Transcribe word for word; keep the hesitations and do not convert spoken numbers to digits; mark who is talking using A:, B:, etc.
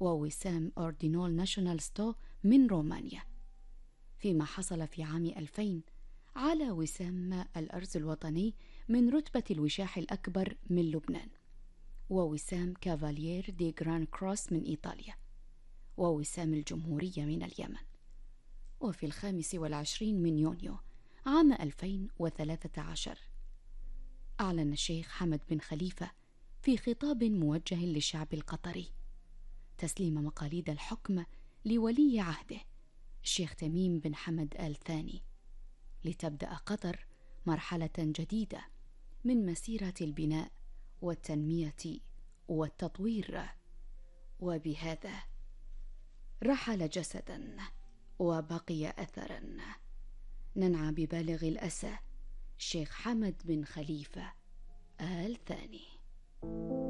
A: ووسام أوردينول ناشونالستو من رومانيا. فيما حصل في عام ألفين على وسام الأرز الوطني من رتبة الوشاح الأكبر من لبنان، ووسام كافاليير دي جران كروس من إيطاليا، ووسام الجمهورية من اليمن. وفي الخامس والعشرين من يونيو عام ألفين وثلاثة عشر أعلن الشيخ حمد بن خليفة في خطاب موجه للشعب القطري تسليم مقاليد الحكم لولي عهده الشيخ تميم بن حمد آل ثاني، لتبدأ قطر مرحلة جديدة من مسيرة البناء والتنمية والتطوير. وبهذا رحل جسدا وبقي أثرا، ننعى ببالغ الأسى الشيخ حمد بن خليفة آل ثاني.